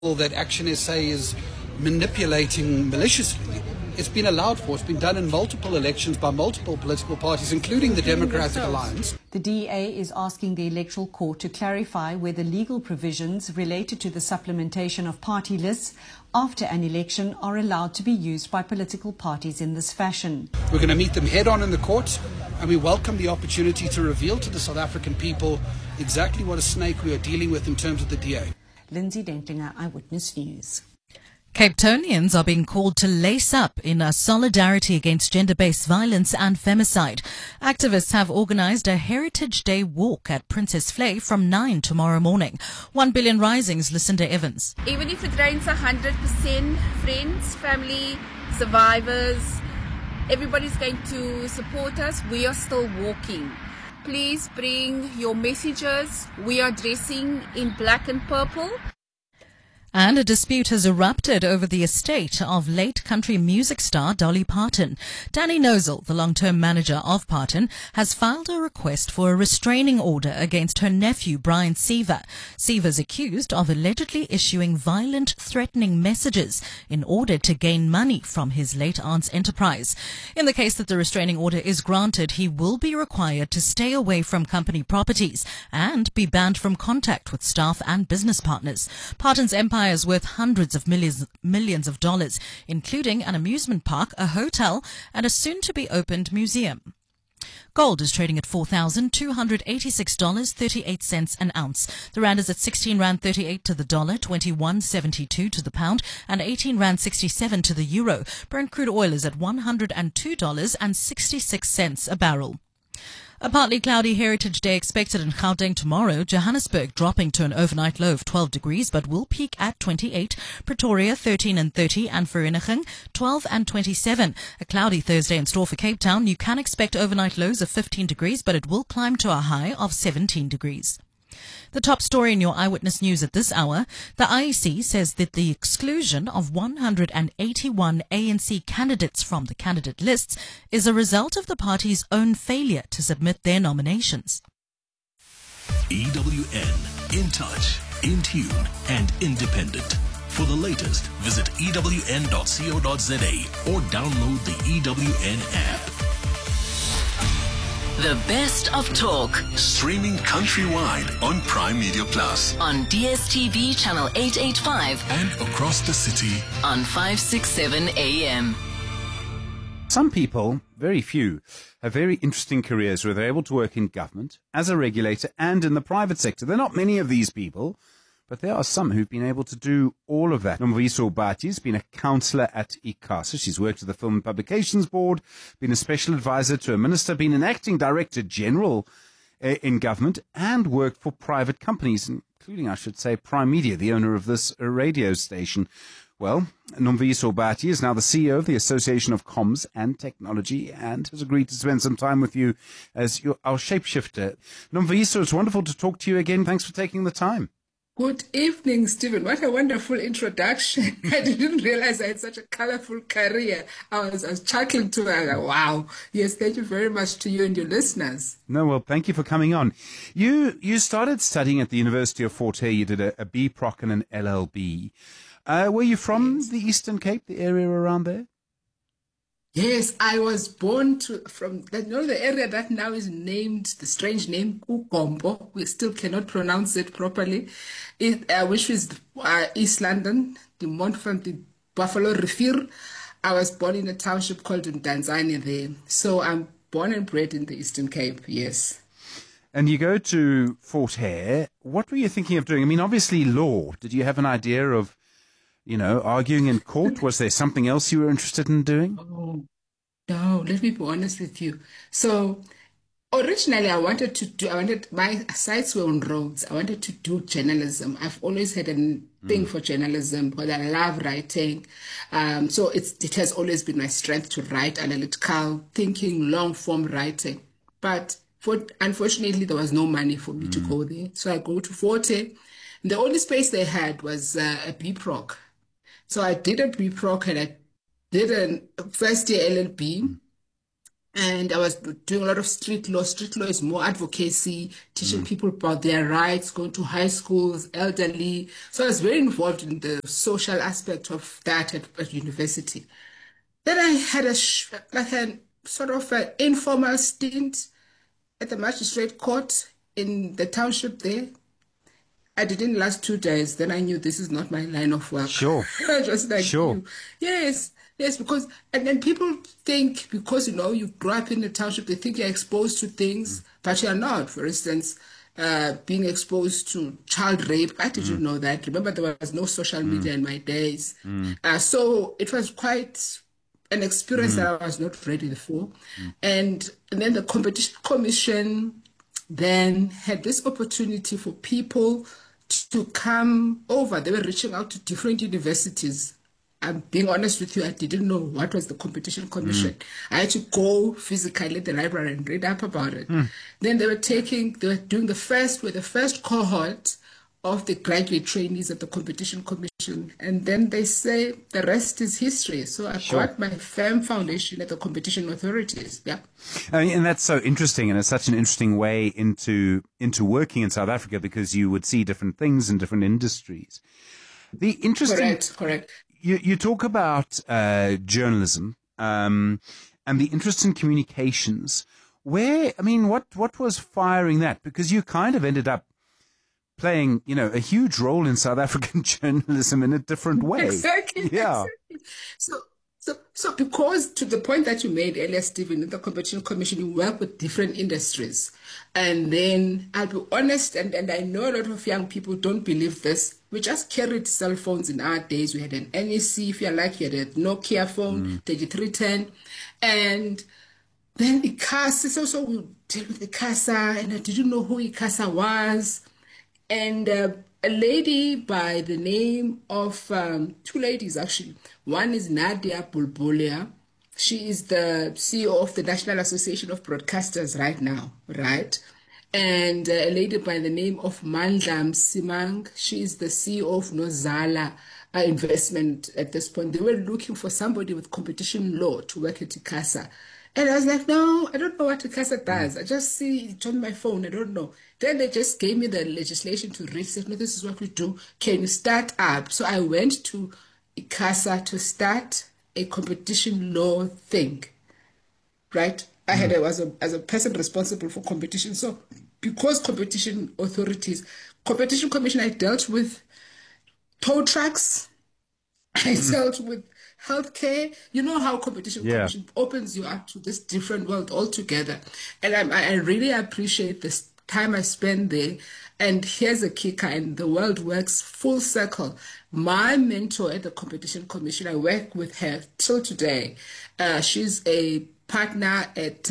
that Action SA is manipulating maliciously. It's been allowed for. It's been done in multiple elections by multiple political parties, including the Democratic Alliance. The DA is asking the Electoral Court to clarify whether legal provisions related to the supplementation of party lists after an election are allowed to be used by political parties in this fashion. We're going to meet them head on in the courts, and we welcome the opportunity to reveal to the South African people exactly what a snake we are dealing with in terms of the DA. Lindsay Dentlinger, Eyewitness News. Cape Townians are being called to lace up in a solidarity against gender-based violence and femicide. Activists have organised a Heritage Day walk at Princess Flay from 9 tomorrow morning. 1 Billion Rising's Lucinda Evans. Even if it rains 100%, friends, family, survivors, everybody's going to support us. We are still walking. Please bring your messages. We are dressing in black and purple. And a dispute has erupted over the estate of late country music star Dolly Parton. Danny Nozel, the long-term manager of Parton, has filed a request for a restraining order against her nephew Brian Seaver. Seaver's accused of allegedly issuing violent, threatening messages in order to gain money from his late aunt's enterprise. In the case that the restraining order is granted, he will be required to stay away from company properties and be banned from contact with staff and business partners. Parton's empire is worth hundreds of millions of dollars, including an amusement park, a hotel, and a soon-to-be-opened museum. Gold is trading at $4,286.38 an ounce. The rand is at 16 rand 38 to the dollar, 21.72 to the pound, and 18 rand 67 to the euro. Brent crude oil is at $102.66 a barrel. A partly cloudy Heritage Day expected in Gauteng tomorrow. Johannesburg dropping to an overnight low of 12 degrees but will peak at 28. Pretoria 13 and 30 and Vereeniging 12 and 27. A cloudy Thursday in store for Cape Town. You can expect overnight lows of 15 degrees but it will climb to a high of 17 degrees. The top story in your Eyewitness News at this hour, the IEC says that the exclusion of 181 ANC candidates from the candidate lists is a result of the party's own failure to submit their nominations. EWN, in touch, in tune and independent. For the latest, visit ewn.co.za or download the EWN app. The best of talk. Streaming countrywide on Prime Media Plus. On DSTV channel 885. And across the city. On 567 AM. Some people, very few, have very interesting careers where they're able to work in government, as a regulator, and in the private sector. There are not many of these people, but there are some who've been able to do all of that. Nomviso Bati has been a councillor at ICASA. She's worked at the Film and Publications Board, been a special advisor to a minister, been an acting director general in government, and worked for private companies, including, I should say, Prime Media, the owner of this radio station. Well, Nomviso Bati is now the CEO of the Association of Comms and Technology and has agreed to spend some time with you as our shapeshifter. Nomviso, it's wonderful to talk to you again. Thanks for taking the time. Good evening, Stephen. What a wonderful introduction. I didn't realize I had such a colorful career. I was chuckling to her. Wow. Yes, thank you very much to you and your listeners. No, well, thank you for coming on. You started studying at the University of Fort Hare. You did a BProc and an LLB. Were you from the Eastern Cape, the area around there? Yes, I was born from the area that now is named the strange name Ukombo. We still cannot pronounce it properly, which is East London, the Montfort, the Buffalo Rivier. I was born in a township called Mdantsane there. So I'm born and bred in the Eastern Cape, yes. And you go to Fort Hare. What were you thinking of doing? I mean, obviously law. Did you have an idea of, arguing in court? Was there something else you were interested in doing? Oh, no, let me be honest with you. So originally my sights were on roads. I wanted to do journalism. I've always had a thing for journalism because I love writing. So it has always been my strength to write analytical thinking, long form writing. But unfortunately, there was no money for me to go there. So I go to Forte. The only space they had was a BProc. So I did a BProc and I did a first year LLB. And I was doing a lot of street law. Street law is more advocacy, teaching people about their rights, going to high schools, elderly. So I was very involved in the social aspect of that at university. Then I had a sort of an informal stint at the magistrate court in the township there. I didn't last 2 days. Then I knew this is not my line of work. Sure. Just like Sure. you. Yes, because, and then people think because, you grew up in the township, they think you're exposed to things, but you're not. For instance, being exposed to child rape. I didn't know that. Remember, there was no social media in my days. So it was quite an experience that I was not ready for. And then the competition commission then had this opportunity for people to come over. They were reaching out to different universities. I'm being honest with you, I didn't know what was the competition commission. I had to go physically at the library and read up about it. Then they were doing the first cohort of the graduate trainees at the competition commission. And then they say the rest is history. So I got my firm foundation at the competition authorities. Yeah. I mean, and that's so interesting, and it's such an interesting way into working in South Africa, because you would see different things in different industries. The interesting, correct. You talk about journalism and the interest in communications. What was firing that? Because you kind of ended up playing, a huge role in South African journalism in a different way. Exactly. Yeah. Exactly. So because to the point that you made earlier, Stephen, in the Competition Commission, you work with different industries. And then I'll be honest, and I know a lot of young people don't believe this. We just carried cell phones in our days. We had an NEC, if you're like, you had a Nokia phone, 3310. And then ICASA, so we dealt with ICASA, and I didn't know who ICASA was. And a lady by the name of, two ladies actually. One is Nadia Bulbulia. She is the CEO of the National Association of Broadcasters right now, right? And a lady by the name of Mandla Msimang. She is the CEO of Nozala Investment at this point. They were looking for somebody with competition law to work at ICASA. And I was like, no, I don't know what ICASA does. I just see it on my phone. I don't know. Then they just gave me the legislation to read. Said, no, this is what we do. Can you start up? So I went to ICASA to start a competition law thing, right? I was as a person responsible for competition. So because competition authorities, competition commission, I dealt with tow trucks. I dealt with healthcare. You know how competition commission opens you up to this different world altogether. And I really appreciate this time I spent there. And here's a kicker, and the world works full circle. My mentor at the Competition Commission, I work with her till today. She's a partner at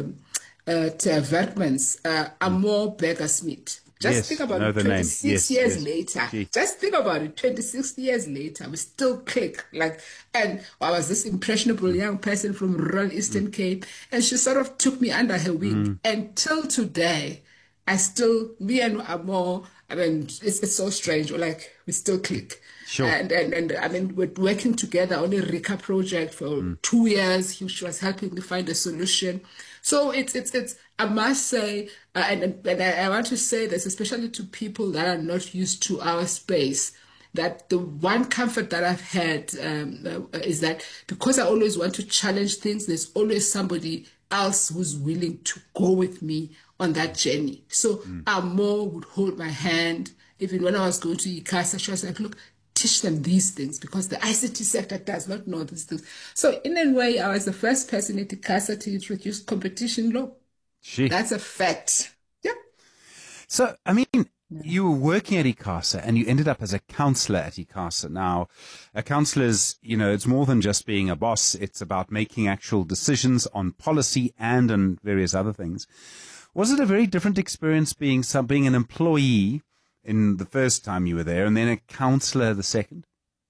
Vertmans, Amor Berger-Smith. Just think about it, 26 years later. Just think about it, 26 years later, we still click. And I was this impressionable young person from rural Eastern Cape, and she sort of took me under her wing. And till today, me and Amor, it's so strange. We still click. Sure. And we're working together on a RICA project for 2 years. She was helping me find a solution. So it's I must say, and I want to say this, especially to people that are not used to our space, that the one comfort that I've had is that because I always want to challenge things, there's always somebody else who's willing to go with me on that journey. So Amor would hold my hand. Even when I was going to ICASA, she was like, look, teach them these things, because the ICT sector does not know these things. So in a way, I was the first person at ICASA to introduce competition law. That's a fact. Yeah. So, you were working at ICASA and you ended up as a councillor at ICASA. Now, a councillor is, it's more than just being a boss. It's about making actual decisions on policy and on various other things. Was it a very different experience being an employee in the first time you were there and then a councillor the second?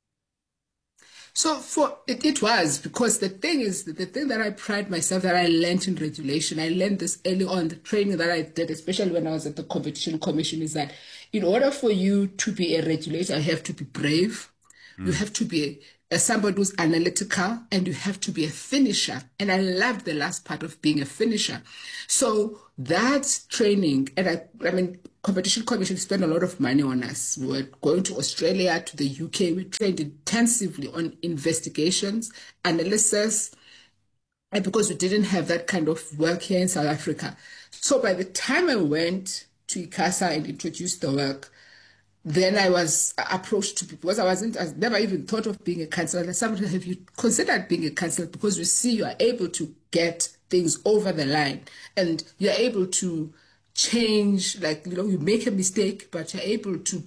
So it was, because the thing that I pride myself that I learned in regulation, I learned this early on, the training that I did, especially when I was at the Competition Commission, is that in order for you to be a regulator, you have to be brave. You have to be somebody who's analytical, and you have to be a finisher. And I loved the last part of being a finisher. So that training, and I mean, Competition Commission spent a lot of money on us. We were going to Australia, to the UK. We trained intensively on investigations, analysis, and because we didn't have that kind of work here in South Africa. So by the time I went to ICASA and introduced the work, then I was approached to people, because I never even thought of being a councillor. Somebody, have you considered being a councillor? Because we see you are able to get things over the line, and you're able to change, like, you make a mistake, but you're able to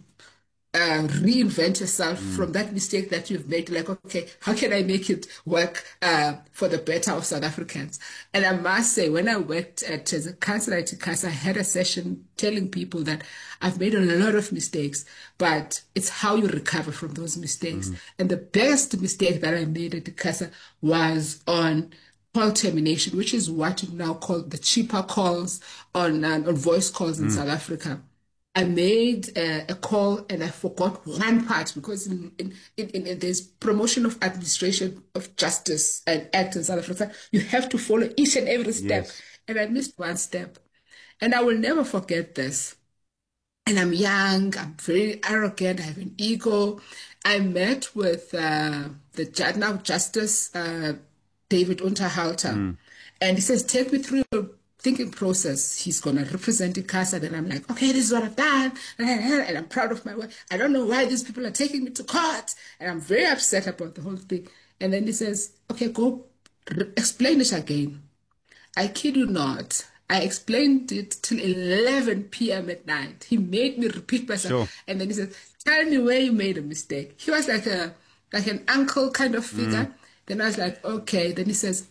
reinvent yourself from that mistake that you've made. Like, okay, how can I make it work for the better of South Africans? And I must say, when I worked as a councillor at ICASA, I had a session telling people that I've made a lot of mistakes, but it's how you recover from those mistakes. And the best mistake that I made at ICASA was on call termination, which is what you now call the cheaper calls on voice calls in South Africa. I made a call and I forgot one part, because in there's promotion of administration of justice and act in South Africa, you have to follow each and every step. Yes. And I missed one step. And I will never forget this. And I'm young, I'm very arrogant, I have an ego. I met with the now Justice David Unterhalter, and he says, take me through your thinking process. He's going to represent ICASA. Then I'm like, okay, this is what I've done, and I'm proud of my work. I don't know why these people are taking me to court, and I'm very upset about the whole thing. And then he says, okay, go explain it again. I kid you not. I explained it till 11 p.m. at night. He made me repeat myself. Sure. And then he says, tell me where you made a mistake. He was like an uncle kind of figure. Then I was like, okay. Then he says,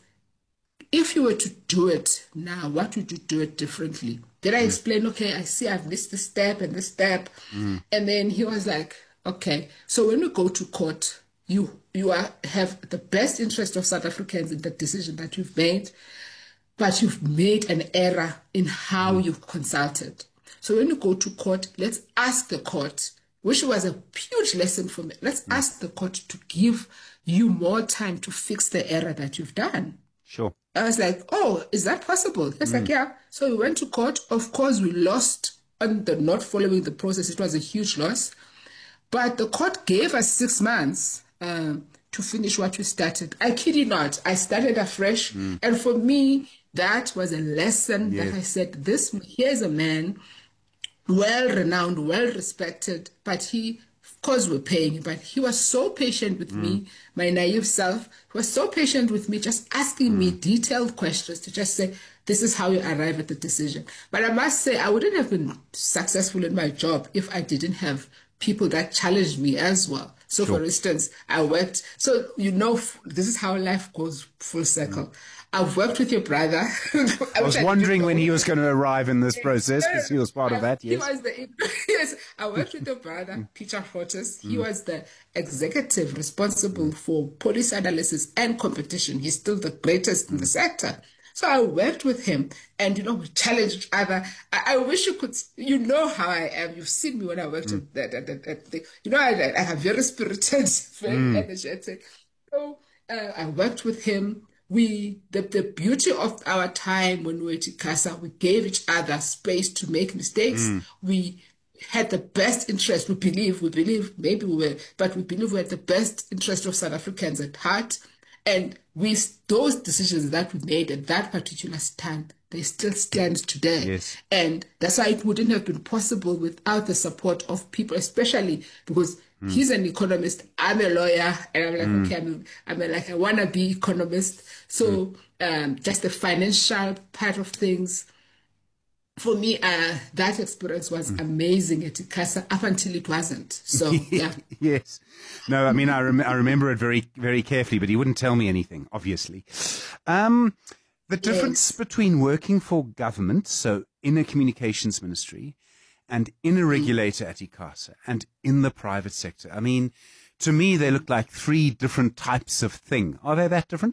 if you were to do it now, what would you do it differently? Then I explained, okay, I see I've missed this step and this step. And then he was like, okay, so when we go to court, you have the best interest of South Africans in the decision that you've made, but you've made an error in how you've consulted. So when you go to court, let's ask the court, which was a huge lesson for me. Let's ask the court to give you more time to fix the error that you've done. Sure. I was like, oh, is that possible? It's like, yeah. So we went to court. Of course, we lost on the not following the process. It was a huge loss. But the court gave us 6 months to finish what we started. I kid you not. I started afresh. And for me, that was a lesson that I said, here's a man, well-renowned, well-respected, but he, of course we're paying him, but he was so patient with me, my naive self. He was so patient with me, just asking me detailed questions to just say, this is how you arrive at the decision. But I must say, I wouldn't have been successful in my job if I didn't have people that challenged me as well. So for instance, I worked, so this is how life goes full circle. I've worked with your brother. I was wondering when he was going to arrive in this process, because he was part of that, yes. Yes, I worked with your brother, Peter Fortis. He was the executive responsible for police analysis and competition. He's still the greatest in the sector. So I worked with him, and, we challenged each other. I wish you could, how I am. You've seen me when I worked at the, I have very spirited, very energetic. So I worked with him. The beauty of our time when we were at ICASA, we gave each other space to make mistakes. We had the best interest. We believe maybe we were, but we believe we had the best interest of South Africans at heart. And those decisions that we made at that particular stand, they still stand today. Yes. And that's why it wouldn't have been possible without the support of people, especially because he's an economist, I'm a lawyer, and I'm like, okay, I'm like a wannabe economist. So just the financial part of things, for me, that experience was amazing at ICASA up until it wasn't. So, yeah. Yes. No, I mean, I remember it very, very carefully, but he wouldn't tell me anything, obviously. The difference between working for government, so in a communications ministry, and in a regulator at ICASA, and in the private sector. I mean, to me, they look like 3 different types of thing. Are they that different?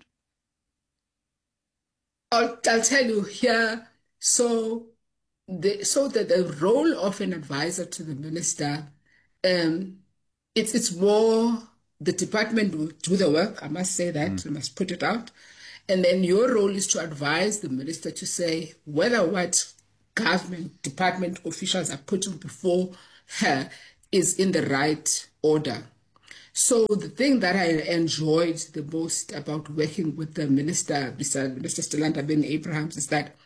I'll tell you here. So the role of an advisor to the minister, it's more the department will do the work. I must say that. I must put it out. And then your role is to advise the minister to say whether what government department officials are putting before her is in the right order. So the thing that I enjoyed the most about working with the minister, Mr. Stilanda Beni-Abrahams, is that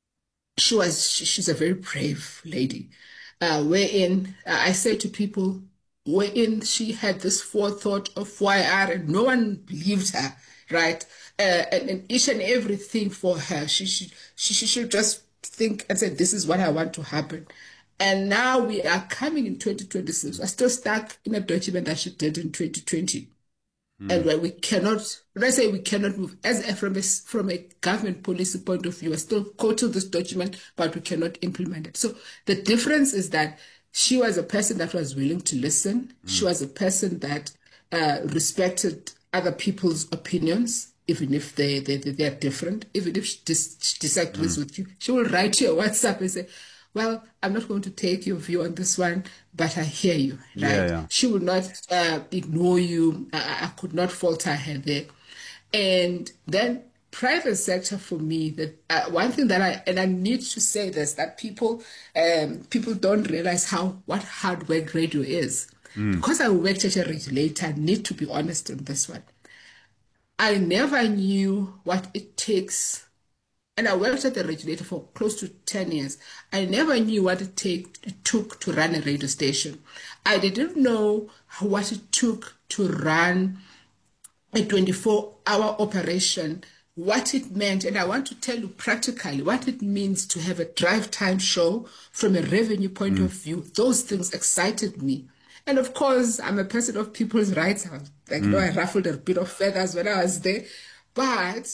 she's a very brave lady. Wherein I say to people, wherein she had this forethought of FYR and no one believed her, right? And each and everything for her, she should just think and say, this is what I want to happen. And now we are coming in 2026. We're still stuck in a document that she did in 2020. And where we cannot, when I say we cannot move, from a government policy point of view, we're still quoting this document, but we cannot implement it. So the difference is that she was a person that was willing to listen. She was a person that respected other people's opinions, even if they're different. Even if she disagrees with you, she will write you a WhatsApp and say, well, I'm not going to take your view on this one, but I hear you, right? Yeah. She will not ignore you. I could not falter her there. And then private sector for me, that one thing that I need to say this, that people don't realize what hard work radio is. Because I worked as a regulator, I need to be honest on this one. I never knew what it takes. And I worked at the regulator for close to 10 years. I never knew what it took to run a radio station. I didn't know what it took to run a 24-hour operation, what it meant. And I want to tell you practically what it means to have a drive time show from a revenue point of view. Those things excited me. And of course, I'm a person of people's rights. I ruffled a bit of feathers when I was there. But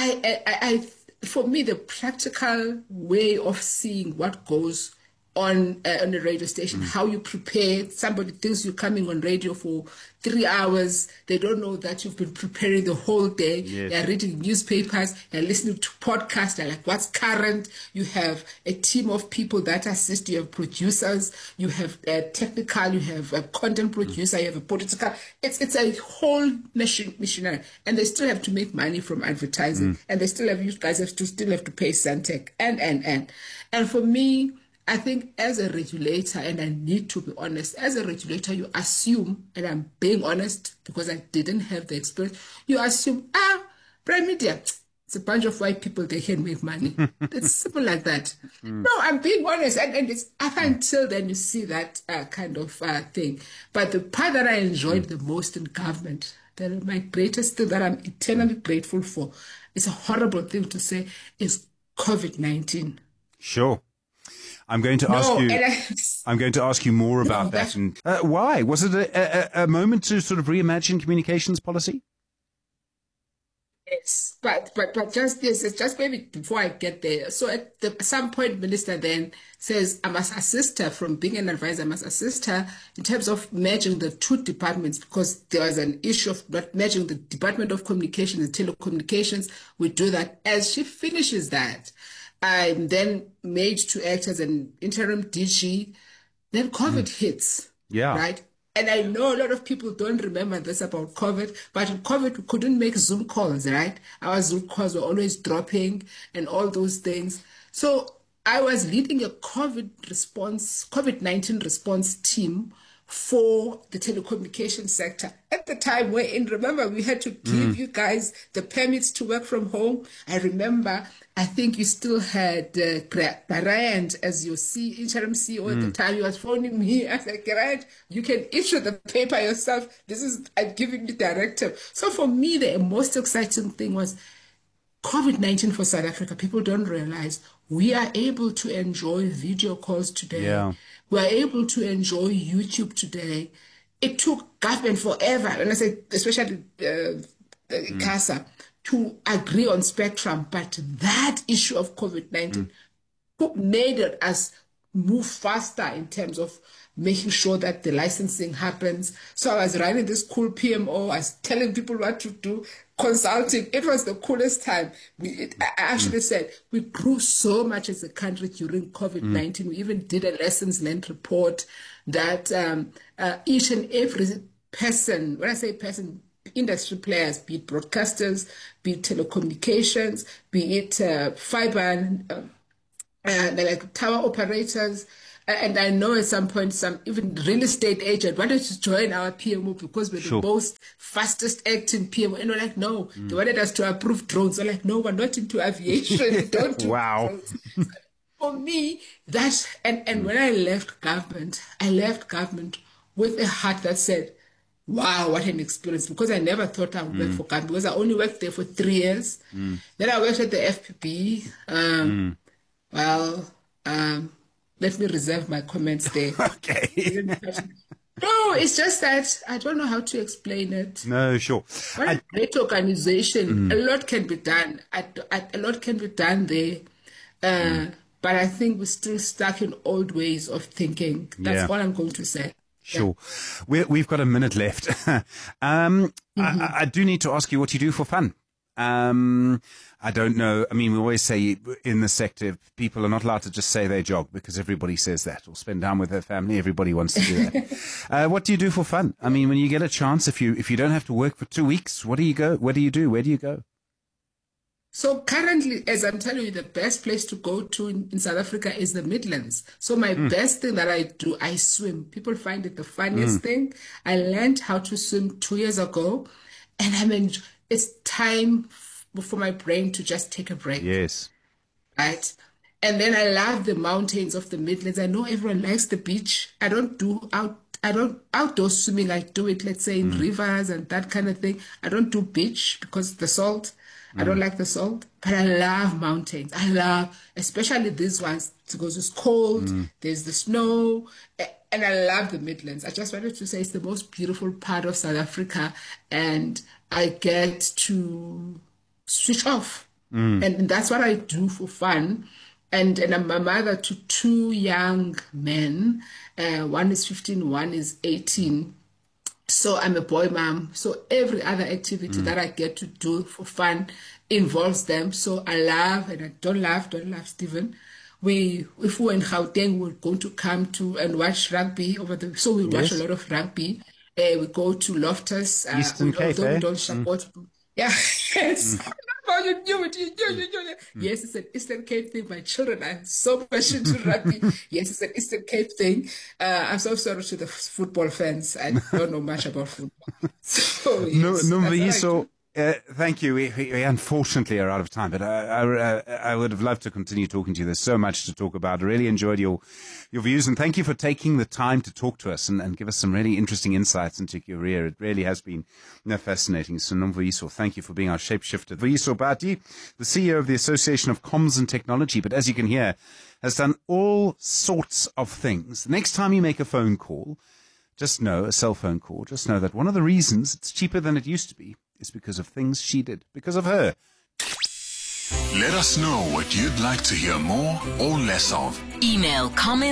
for me, the practical way of seeing what goes on a radio station, how you prepare. Somebody thinks you're coming on radio for 3 hours. They don't know that you've been preparing the whole day. Yes. They're reading newspapers, they're listening to podcasts, they're like, what's current? You have a team of people that assist. You have producers, you have technical, you have a content producer, you have a political. It's a whole machinery. And they still have to make money from advertising. And you guys still have to pay Santec and for me, I think as a regulator, and I need to be honest, as a regulator, you assume, and I'm being honest because I didn't have the experience, you assume, Prime Media, it's a bunch of white people, they can make money. It's simple like that. No, I'm being honest. And it's up until then you see that kind of thing. But the part that I enjoyed the most in government, my greatest thing that I'm eternally grateful for, it's a horrible thing to say, is COVID-19. Sure. I'm going to ask you more about that. And why? Was it a moment to sort of reimagine communications policy? Yes, but just maybe before I get there. So at some point, Minister then says, I must assist her from being an advisor. I must assist her in terms of merging the two departments, because there was an issue of not merging the Department of Communications and Telecommunications. We do that. As she finishes that, I'm then made to act as an interim DG. Then COVID hits. Yeah. Right? And I know a lot of people don't remember this about COVID, but in COVID, we couldn't make Zoom calls, right? Our Zoom calls were always dropping and all those things. So I was leading a COVID-19 response team for the telecommunications sector. At the time, remember, we had to give you guys the permits to work from home. I remember, I think you still had Bryant as your interim CEO at the time. He was phoning me. I said, Bryant, you can issue the paper yourself. I'm giving you directive. So for me, the most exciting thing was COVID-19 for South Africa. People don't realize we are able to enjoy video calls today. Yeah. We are able to enjoy YouTube today. It took government forever, and I say especially CASA, to agree on spectrum. But that issue of COVID-19 made us move faster in terms of making sure that the licensing happens. So I was running this cool PMO. I was telling people what to do, consulting. It was the coolest time. I actually said we grew so much as a country during COVID-19. We even did a lessons learned report that each and every person, when I say person, industry players, be it broadcasters, be it telecommunications, be it fiber, like tower operators. And I know at some point some even real estate agent wanted to join our PMO because we're the most fastest acting PMO. And we're like, no, they wanted us to approve drones. We're like, no, we're not into aviation. We don't do drones. For me, that's, and when I left government with a heart that said, wow, what an experience. Because I never thought I would work for government, because I only worked there for 3 years. Then I worked at the FPB. Let me reserve my comments there. Okay. No, it's just that I don't know how to explain it. No, sure. What a great organization. A lot can be done. A lot can be done there. But I think we're still stuck in old ways of thinking. That's all I'm going to say. Sure. We've got a minute left. I do need to ask you what you do for fun. I don't know. I mean, we always say in the sector, people are not allowed to just say they jog because everybody says that, or spend time with their family. Everybody wants to do that. What do you do for fun? I mean, when you get a chance, if you don't have to work for 2 weeks, where do you go? Where do you do? Where do you go? So currently, as I'm telling you, the best place to go to in South Africa is the Midlands. So my best thing that I do, I swim. People find it the funniest thing. I learned how to swim 2 years ago, and it's time for my brain to just take a break. Yes. Right? And then I love the mountains of the Midlands. I know everyone likes the beach. I don't do outdoor swimming. I do it, let's say, in rivers and that kind of thing. I don't do beach because the salt. I don't like the salt, but I love mountains. I love, especially these ones, because it's cold, there's the snow, and I love the Midlands. I just wanted to say it's the most beautiful part of South Africa, and I get to switch off. And that's what I do for fun. And I'm a mother to 2 young men. One is 15, one is 18. So I'm a boy mom. So every other activity that I get to do for fun involves them. So I love, and I don't laugh, Stephen. If we're in Gauteng, we're going to come to and watch rugby so we watch a lot of rugby. We go to Loftus. Eastern Cape, we don't support. Yeah, yes. You knew it. Yes, it's an Eastern Cape thing. My children are so much into rugby. Yes, it's an Eastern Cape thing. I'm so sorry to the football fans. I don't know much about football. So, Nomveliso, thank you. We unfortunately are out of time, but I would have loved to continue talking to you. There's so much to talk about. I really enjoyed your views, and thank you for taking the time to talk to us and give us some really interesting insights into your career. It really has been fascinating. So Nomveliso, thank you for being our shapeshifter. Nomveliso Bati, the CEO of the Association of Comms and Technology, but as you can hear, has done all sorts of things. The next time you make a phone call, a cell phone call, just know that one of the reasons it's cheaper than it used to be is because of things she did, because of her. Let us know what you'd like to hear more or less of. Email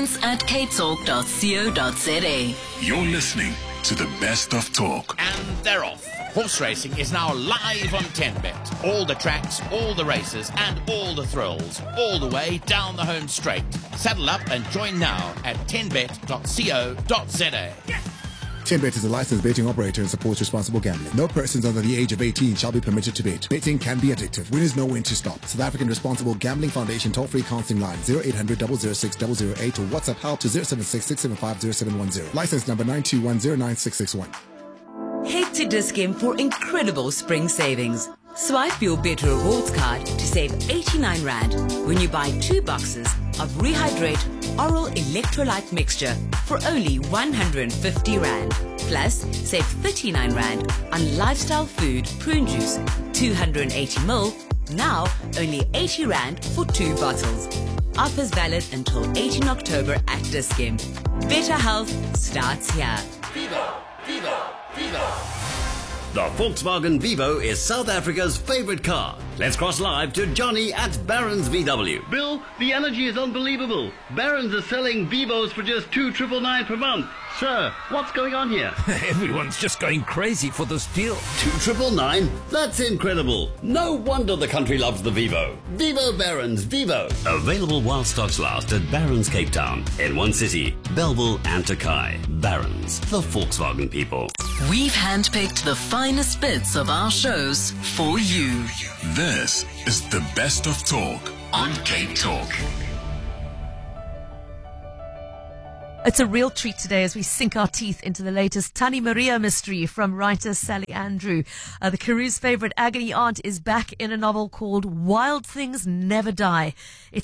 comments@capetalk.co.za. You're listening to the best of talk. And they're off. Horse racing is now live on 10Bet. All the tracks, all the races, and all the thrills, all the way down the home straight. Saddle up and join now at 10bet.co.za. 10Bet is a licensed betting operator and supports responsible gambling. No persons under the age of 18 shall be permitted to bet. Betting can be addictive. Winners know when to stop. South African Responsible Gambling Foundation toll-free counseling line 0800 006 008 or WhatsApp help to 076 675 0710. License number 921096661. Head to Dis-Chem for incredible spring savings. Swipe your Better Rewards card to save 89 Rand when you buy 2 boxes of Rehydrate Oral Electrolyte Mixture for only 150 Rand. Plus, save 39 Rand on Lifestyle Food Prune Juice, 280 ml, now only 80 Rand for 2 bottles. Offers valid until 18 October at Dis-Chem. Better health starts here. Vivo, Vivo, Vivo. The Volkswagen Vivo is South Africa's favorite car. Let's cross live to Johnny at Barron's VW. Bill, the energy is unbelievable. Barron's is selling Vivos for just $2,999 per month. Sir, what's going on here? Everyone's just going crazy for this deal. 2,999? That's incredible. No wonder the country loves the Vivo. Vivo Barons Vivo. Available while stocks last at Barons Cape Town, in one city, Belleville and Takai. Barons, the Volkswagen people. We've handpicked the finest bits of our shows for you. This is the best of talk on Cape Talk. It's a real treat today as we sink our teeth into the latest Tannie Maria mystery from writer Sally Andrew. The Karoo's favorite agony aunt is back in a novel called Wild Things Never Die.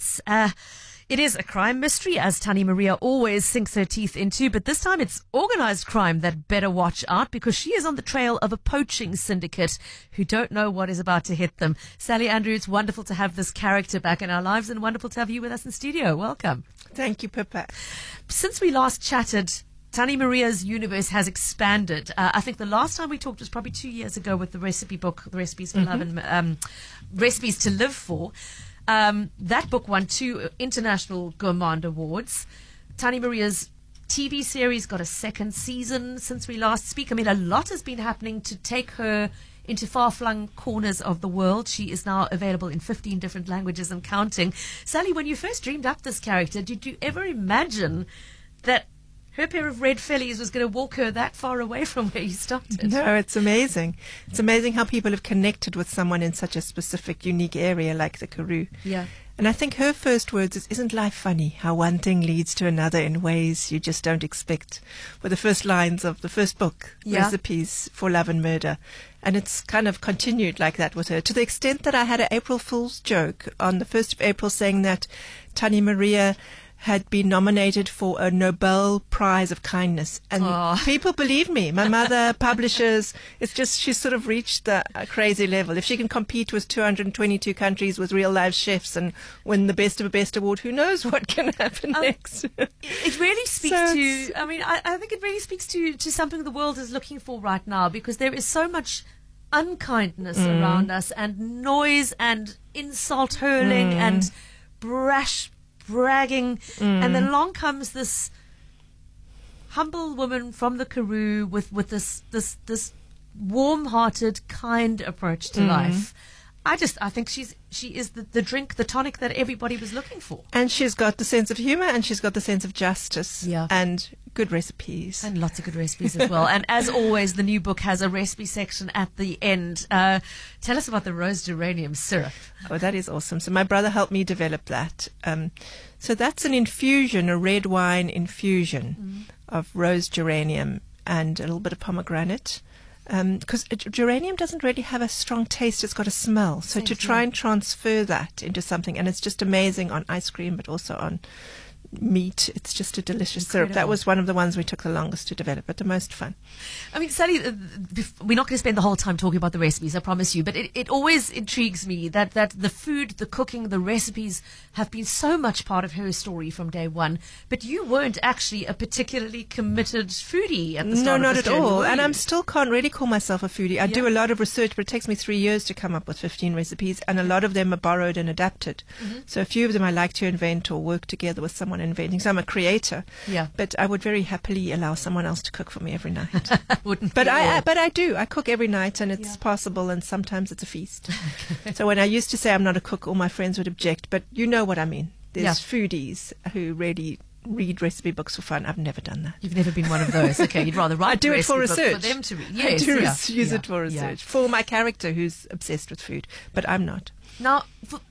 It is a crime mystery, as Tannie Maria always sinks her teeth into, but this time it's organized crime that better watch out, because she is on the trail of a poaching syndicate who don't know what is about to hit them. Sally Andrew, it's wonderful to have this character back in our lives and wonderful to have you with us in studio. Welcome. Thank you, Pippa. Since we last chatted, Tannie Maria's universe has expanded. I think the last time we talked was probably 2 years ago with the recipe book, The Recipes for Love and Recipes to Live For. That book won 2 International Gourmand Awards. Tannie Maria's TV series got a second season since we last speak. I mean, a lot has been happening to take her into far-flung corners of the world. She is now available in 15 different languages and counting. Sally, when you first dreamed up this character, did you ever imagine that her pair of red fellies was going to walk her that far away from where you started? No, it's amazing. It's amazing how people have connected with someone in such a specific, unique area like the Karoo. Yeah. And I think her first words is, "Isn't life funny how one thing leads to another in ways you just don't expect?" were the first lines of the first book, Recipes for Love and Murder. And it's kind of continued like that with her, to the extent that I had an April Fool's joke on the 1st of April saying that Tannie Maria had been nominated for a Nobel Prize of Kindness. And people believe me. My mother, publishers, it's just she's sort of reached the crazy level. If she can compete with 222 countries with real live chefs and win the Best of a Best award, who knows what can happen next? It really speaks to, I mean, I think it really speaks to something the world is looking for right now, because there is so much unkindness around us, and noise and insult hurling and brash bragging, and then along comes this humble woman from the Karoo with this warm-hearted, kind approach to life. I think she is the drink, the tonic that everybody was looking for. And she's got the sense of humor, and she's got the sense of justice, yeah, and good recipes. And lots of good recipes as well. And as always, the new book has a recipe section at the end. Tell us about the rose geranium syrup. Oh, that is awesome. So my brother helped me develop that. So that's an infusion, a red wine infusion of rose geranium and a little bit of pomegranate. Because geranium doesn't really have a strong taste, it's got a smell. So to try and transfer that into something, and it's just amazing on ice cream, but also on meat. It's just a delicious syrup. That was one of the ones we took the longest to develop, but the most fun. I mean, Sally, we're not going to spend the whole time talking about the recipes, I promise you, but it always intrigues me that the food, the cooking, the recipes have been so much part of her story from day one. But you weren't actually a particularly committed foodie at the start No, of not this at journey, all. were And you? I still can't really call myself a foodie. I do a lot of research, but it takes me 3 years to come up with 15 recipes, and a lot of them are borrowed and adapted. So a few of them I like to invent or work together with someone inventing. So I'm a creator. Yeah. But I would very happily allow someone else to cook for me every night. Wouldn't But you all? I do. I cook every night, and it's possible, and sometimes it's a feast. So when I used to say I'm not a cook, all my friends would object. But you know what I mean. There's foodies who really read recipe books for fun. I've never done that. You've never been one of those. Okay, you'd rather write I do the it for recipe book research. for them to read. Yes, I do yeah. use it for research. For my character who's obsessed with food. But I'm not. Now,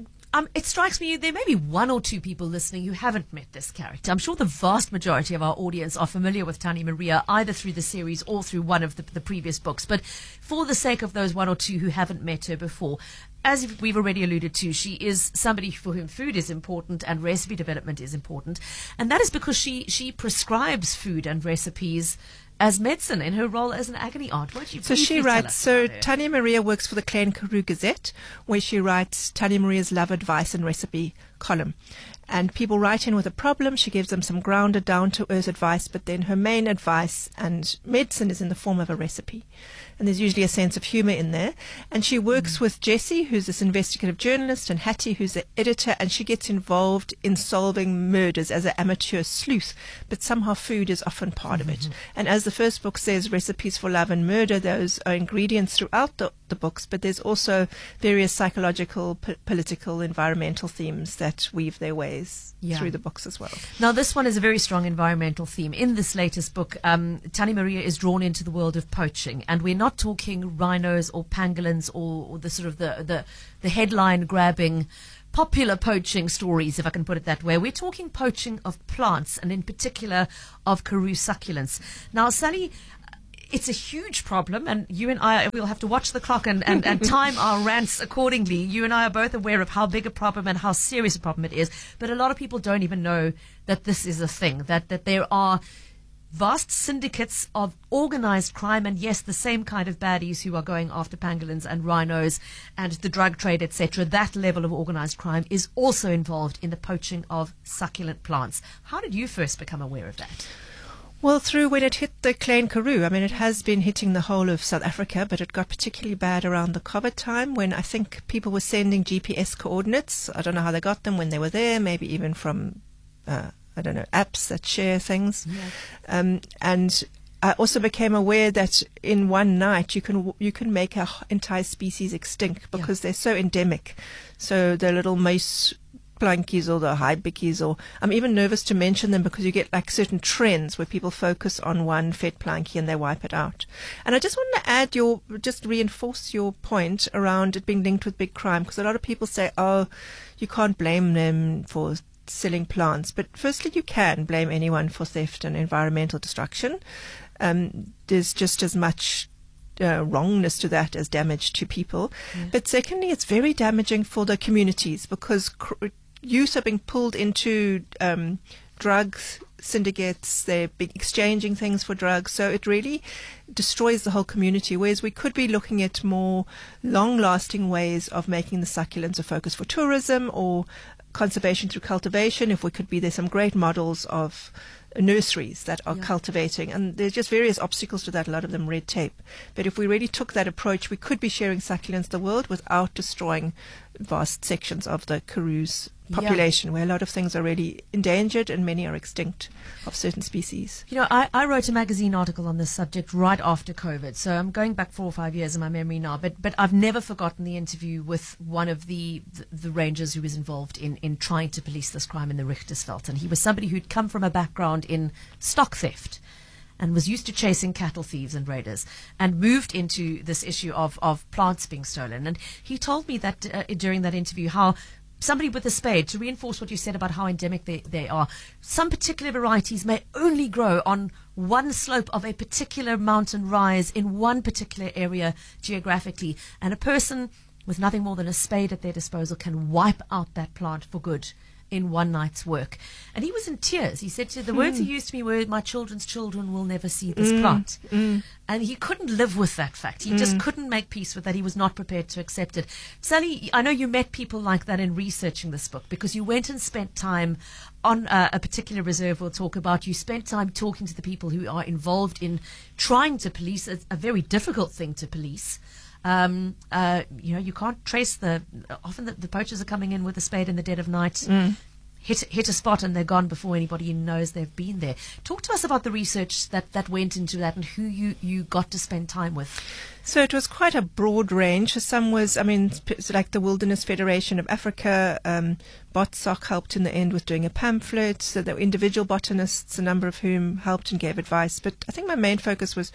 it strikes me there may be one or two people listening who haven't met this character. I'm sure the vast majority of our audience are familiar with Tannie Maria, either through the series or through one of the previous books. But for the sake of those one or two who haven't met her before, as we've already alluded to, she is somebody for whom food is important and recipe development is important. And that is because she prescribes food and recipes as medicine in her role as an agony aunt. Why don't you So she briefly tell writes, us so about her? Tannie Maria works for the Klein Karoo Gazette, where she writes Tannie Maria's Love Advice and Recipe column. And people write in with a problem. She gives them some grounded, down-to-earth advice, but then her main advice and medicine is in the form of a recipe. And there's usually a sense of humor in there. And she works with Jessie, who's this investigative journalist, and Hattie, who's the editor, and she gets involved in solving murders as an amateur sleuth. But somehow food is often part of it. And as the first book says, Recipes for Love and Murder, those are ingredients throughout the books, but there's also various psychological, political, environmental themes that weave their ways through the books as well. Now, this one is a very strong environmental theme. In this latest book, Tannie Maria is drawn into the world of poaching, and we're not talking rhinos or pangolins or the sort of the headline grabbing popular poaching stories, if I can put it that way. We're talking poaching of plants, and in particular of Karoo succulents. Now, Sally, it's a huge problem, and you and I will have to watch the clock and time our rants accordingly. You and I are both aware of how big a problem and how serious a problem it is, but a lot of people don't even know that this is a thing, that there are vast syndicates of organized crime, and yes, the same kind of baddies who are going after pangolins and rhinos and the drug trade, etc. That level of organized crime is also involved in the poaching of succulent plants. How did you first become aware of that? Well, through when it hit the Klein Karoo. I mean, it has been hitting the whole of South Africa, but it got particularly bad around the COVID time when I think people were sending GPS coordinates. I don't know how they got them when they were there, maybe even from, I don't know, apps that share things. Yeah. And I also became aware that in one night you can make an entire species extinct because they're so endemic. So the little mouse plankies or the haibikkies, or I'm even nervous to mention them because you get like certain trends where people focus on one fed plankie and they wipe it out. And I just want to just reinforce your point around it being linked with big crime, because a lot of people say, oh, you can't blame them for selling plants. But firstly, you can blame anyone for theft and environmental destruction. There's just as much wrongness to that as damage to people. Yeah. But secondly, it's very damaging for the communities because youth are being pulled into drugs syndicates. They're exchanging things for drugs. So it really destroys the whole community, whereas we could be looking at more long-lasting ways of making the succulents a focus for tourism or conservation through cultivation. If we could be, there's some great models of nurseries that are cultivating, and there's just various obstacles to that, a lot of them red tape. But if we really took that approach, we could be sharing succulents the world without destroying vast sections of the Karoo's population, where a lot of things are really endangered and many are extinct of certain species. You know, I wrote a magazine article on this subject right after COVID, so I'm going back 4 or 5 years in my memory now, but I've never forgotten the interview with one of the rangers who was involved in trying to police this crime in the Richtersveld, and he was somebody who'd come from a background in stock theft and was used to chasing cattle thieves and raiders, and moved into this issue of plants being stolen. And he told me that during that interview how somebody with a spade, to reinforce what you said about how endemic they are, some particular varieties may only grow on one slope of a particular mountain rise in one particular area geographically, and a person with nothing more than a spade at their disposal can wipe out that plant for good in one night's work. And he was in tears. He said, the words he used to me were, my children's children will never see this plant. And he couldn't live with that fact. He just couldn't make peace with that. He was not prepared to accept it. Sally, I know you met people like that in researching this book, because you went and spent time on a particular reserve we'll talk about. You spent time talking to the people who are involved in trying to police a very difficult thing to police. You know, you can't trace often the poachers are coming in with a spade in the dead of night, hit a spot and they're gone before anybody knows they've been there. Talk to us about the research that went into that and who you got to spend time with. So it was quite a broad range. Some was, like the Wilderness Federation of Africa. BotSoc helped in the end with doing a pamphlet. So there were individual botanists, a number of whom helped and gave advice. But I think my main focus was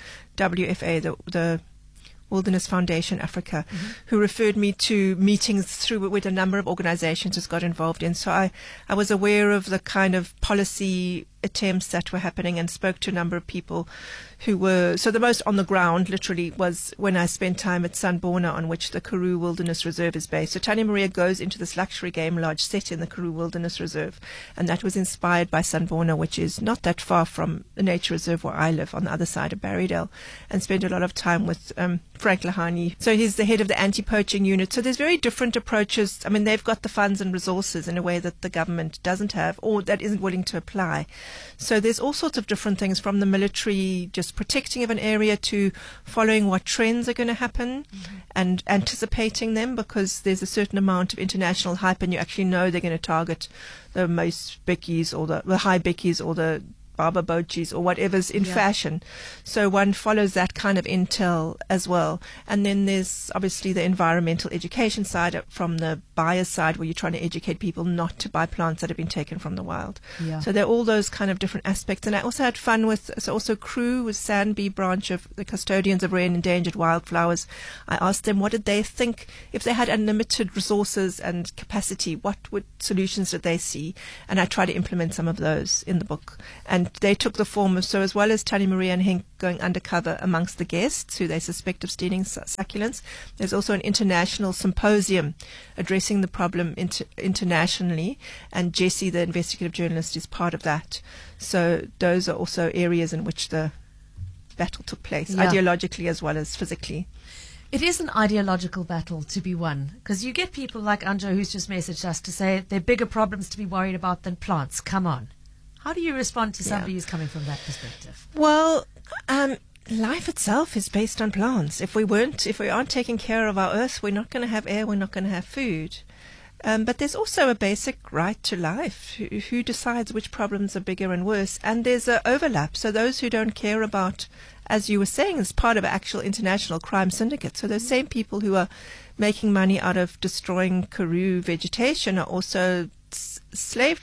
WFA, the Wilderness Foundation Africa, who referred me to meetings with a number of organizations who's got involved in. So I was aware of the kind of policy attempts that were happening and spoke to a number of people who were, so the most on the ground literally was when I spent time at Sanbona, on which the Karoo Wilderness Reserve is based. So Tannie Maria goes into this luxury game lodge set in the Karoo Wilderness Reserve, and that was inspired by Sanbona, which is not that far from the nature reserve where I live on the other side of Barrydale, and spent a lot of time with Frank Lahani. So he's the head of the anti-poaching unit. So there's very different approaches. I mean, they've got the funds and resources in a way that the government doesn't have, or that isn't willing to apply. So there's all sorts of different things, from the military just protecting of an area to following what trends are going to happen and anticipating them, because there's a certain amount of international hype and you actually know they're going to target the most Beckies or the high Beckies or the Baba Bochis or whatever's in fashion. So one follows that kind of intel as well. And then there's obviously the environmental education side from the buyer side, where you're trying to educate people not to buy plants that have been taken from the wild. Yeah. So there are all those kind of different aspects. And I also had fun with, also Crew with Sandby branch of the Custodians of Rare and Endangered Wildflowers. I asked them, what did they think if they had unlimited resources and capacity, what solutions did they see? And I try to implement some of those in the book. And they took the form of, so as well as Tannie Marie and Henk going undercover amongst the guests who they suspect of stealing succulents, there's also an international symposium addressing the problem internationally, and Jessie, the investigative journalist, is part of that. So those are also areas in which the battle took place, ideologically as well as physically. It is an ideological battle to be won, because you get people like Anjo, who's just messaged us to say there are bigger problems to be worried about than plants. Come on. How do you respond to somebody who's coming from that perspective? Well, life itself is based on plants. If we aren't taking care of our earth, we're not going to have air, we're not going to have food. But there's also a basic right to life. Who decides which problems are bigger and worse? And there's an overlap. So those who don't care about, as you were saying, is part of an actual international crime syndicate. So those same people who are making money out of destroying Karoo vegetation are also slave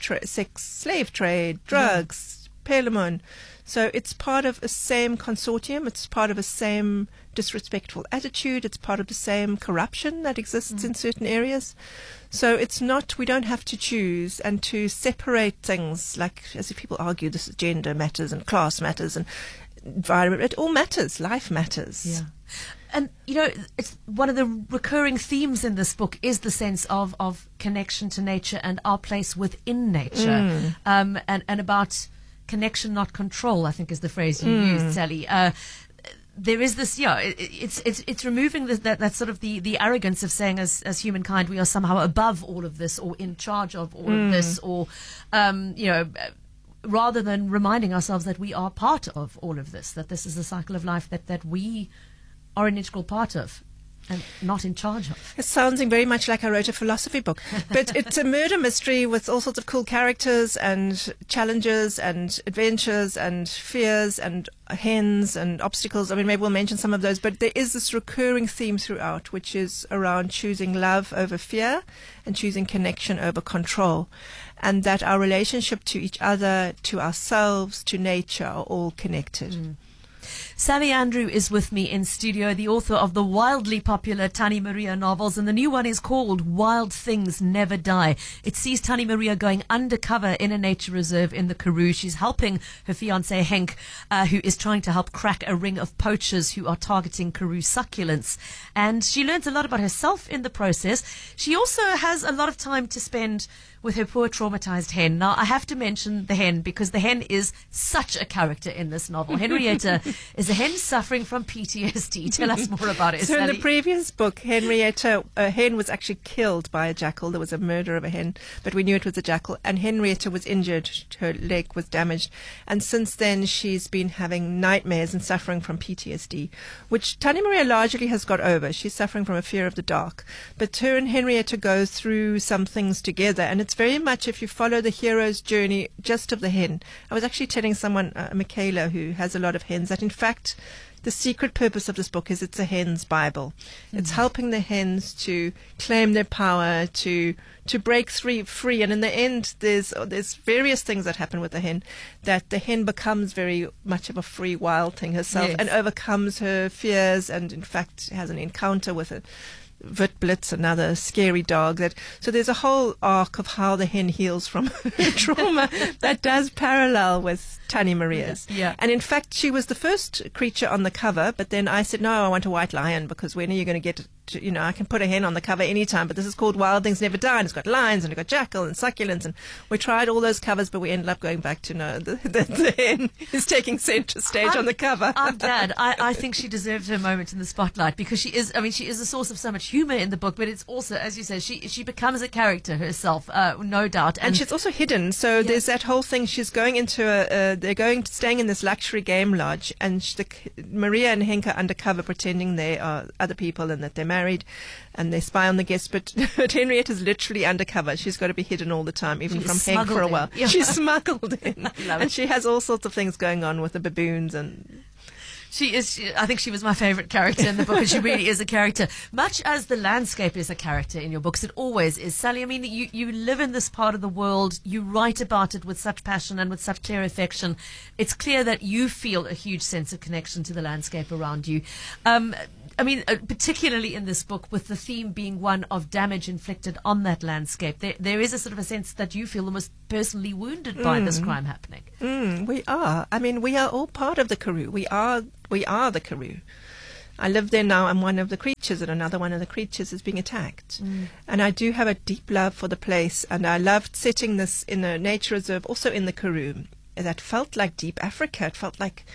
trade, drugs, Pelamon. So it's part of a same consortium. It's part of a same disrespectful attitude. It's part of the same corruption that exists in certain areas. So it's not, we don't have to choose and to separate things, like as if people argue this is gender matters and class matters and environment. It all matters. Life matters. Yeah. And, you know, it's one of the recurring themes in this book is the sense of connection to nature and our place within nature, and about connection, not control, I think is the phrase you used, Sally. There is this, it's removing that sort of the arrogance of saying as humankind we are somehow above all of this or in charge of all of this, or, rather than reminding ourselves that we are part of all of this, that this is a cycle of life that we are an integral part of and not in charge of. It's sounding very much like I wrote a philosophy book. But it's a murder mystery with all sorts of cool characters and challenges and adventures and fears and hens and obstacles. I mean, maybe we'll mention some of those. But there is this recurring theme throughout, which is around choosing love over fear and choosing connection over control. And that our relationship to each other, to ourselves, to nature are all connected. Sally Andrew is with me in studio, the author of the wildly popular Tannie Maria novels, and the new one is called Wild Things Never Die. It sees Tannie Maria going undercover in a nature reserve in the Karoo. She's helping her fiancé Henk, who is trying to help crack a ring of poachers who are targeting Karoo succulents. And she learns a lot about herself in the process. She also has a lot of time to spend with her poor traumatized hen. Now, I have to mention the hen because the hen is such a character in this novel. Henrietta is a hen suffering from PTSD. Tell us more about it, So Sally. in the previous book, Henrietta, a hen was actually killed by a jackal. There was a murder of a hen, but we knew it was a jackal. And Henrietta was injured. Her leg was damaged. And since then, she's been having nightmares and suffering from PTSD, which Tannie Maria largely has got over. She's suffering from a fear of the dark. But her and Henrietta go through some things together, and it's very much, if you follow the hero's journey just of the hen. I was actually telling someone, Michaela, who has a lot of hens, that in fact the secret purpose of this book is it's a hen's Bible. It's helping the hens to claim their power, to break free. And in the end, there's various things that happen with the hen, that the hen becomes very much of a free wild thing herself and overcomes her fears, and in fact has an encounter with Witblitz, another scary dog. So there's a whole arc of how the hen heals from trauma that does parallel with Tannie Maria's. Yeah. And in fact, she was the first creature on the cover, but then I said, no, I want a white lion, because when are you going to get I can put a hen on the cover anytime, but this is called Wild Things Never Die, and it's got lions, and it's got jackal and succulents, and we tried all those covers, but we ended up going back to no, the hen is taking center stage on the cover. I'm glad. I think she deserves her moment in the spotlight, because she is a source of so much humor in the book, but it's also, as you said, she becomes a character herself, no doubt. And she's also hidden, so there's that whole thing. She's going into staying in this luxury game lodge, and Maria and Henk are undercover pretending they are other people and that they're married, and they spy on the guests, but Henrietta's literally undercover. She's got to be hidden all the time, even from Henk for a while. Yeah. She's smuggled in. And she has all sorts of things going on with the baboons and... I think she was my favorite character in the book, and she really is a character. Much as the landscape is a character in your books, it always is. Sally, I mean, you live in this part of the world, you write about it with such passion and with such clear affection. It's clear that you feel a huge sense of connection to the landscape around you. Particularly in this book, with the theme being one of damage inflicted on that landscape, there is a sort of a sense that you feel almost personally wounded by this crime happening. We are. I mean, we are all part of the Karoo. We are the Karoo. I live there now. I'm one of the creatures, and another one of the creatures is being attacked. And I do have a deep love for the place, and I loved setting this in a nature reserve, also in the Karoo. That felt like deep Africa. It felt like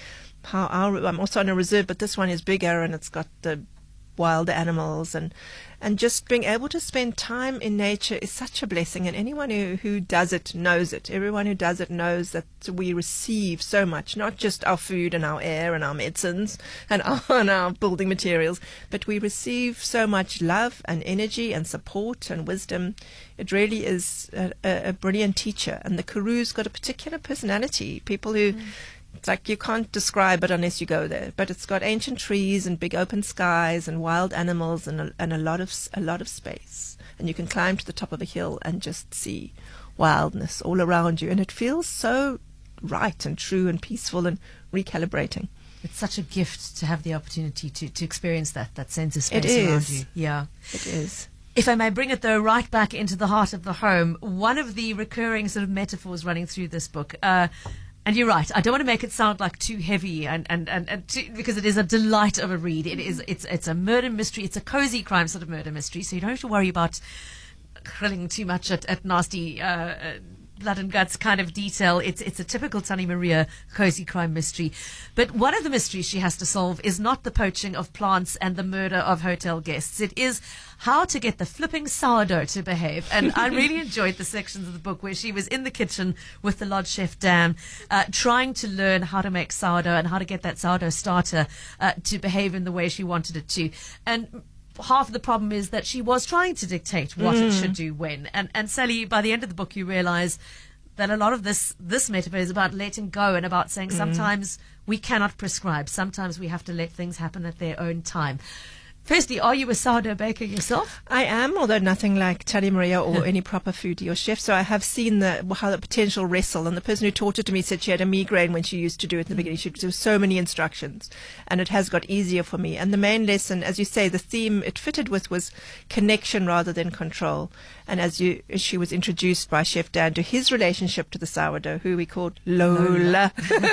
I'm also on a reserve, but this one is bigger, and it's got the wild animals, and just being able to spend time in nature is such a blessing, and anyone who does it knows it. Everyone who does it knows that we receive so much, not just our food and our air and our medicines and our building materials, but we receive so much love and energy and support and wisdom. It really is a brilliant teacher, and the Karoo's got a particular personality. People who it's like you can't describe it unless you go there. But it's got ancient trees and big open skies and wild animals and a lot of space. And you can climb to the top of a hill and just see wildness all around you. And it feels so right and true and peaceful and recalibrating. It's such a gift to have the opportunity to experience that sense of space around you. Yeah, it is. If I may bring it, though, right back into the heart of the home, one of the recurring sort of metaphors running through this book, and you're right, I don't want to make it sound like too heavy because it is a delight of a read. It's a murder mystery. It's a cozy crime sort of murder mystery, so you don't have to worry about grilling too much at nasty blood and guts kind of detail. It's a typical Tannie Maria cozy crime mystery. But one of the mysteries she has to solve is not the poaching of plants and the murder of hotel guests. It is how to get the flipping sourdough to behave. And I really enjoyed the sections of the book where she was in the kitchen with the lodge chef Dan, trying to learn how to make sourdough and how to get that sourdough starter to behave in the way she wanted it to. And half of the problem is that she was trying to dictate what it should do when. And Sally, by the end of the book, you realize that a lot of this metaphor is about letting go and about saying sometimes we cannot prescribe. Sometimes we have to let things happen at their own time. Firstly, are you a sourdough baker yourself? I am, although nothing like Tannie Maria or any proper foodie or chef. So I have seen how the potential wrestle. And the person who taught it to me said she had a migraine when she used to do it in the beginning. There were so many instructions, and it has got easier for me. And the main lesson, as you say, the theme it fitted with was connection rather than control. And as she was introduced by Chef Dan to his relationship to the sourdough, who we called Lola.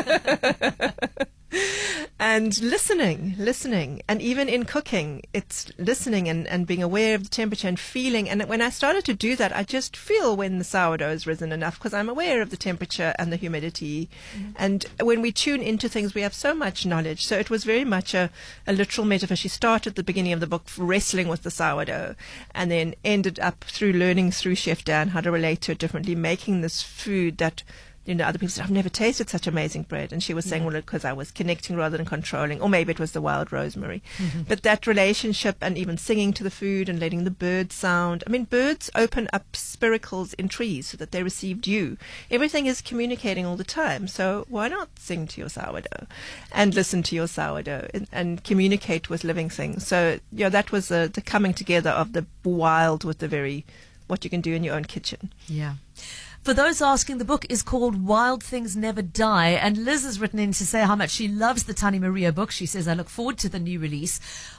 And listening. And even in cooking, it's listening and being aware of the temperature and feeling. And when I started to do that, I just feel when the sourdough has risen enough because I'm aware of the temperature and the humidity. And when we tune into things, we have so much knowledge. So it was very much a literal metaphor. She started at the beginning of the book wrestling with the sourdough and then ended up through learning through Chef Dan how to relate to it differently, making this food that other people said, I've never tasted such amazing bread. And she was saying, well, because I was connecting rather than controlling. Or maybe it was the wild rosemary. But that relationship and even singing to the food and letting the birds sound. I mean, birds open up spiracles in trees so that they receive dew. Everything is communicating all the time. So why not sing to your sourdough and listen to your sourdough and communicate with living things? So, that was the coming together of the wild with what you can do in your own kitchen. Yeah. For those asking, the book is called Wild Things Never Die, and Liz has written in to say how much she loves the Tannie Maria book. She says, I look forward to the new release.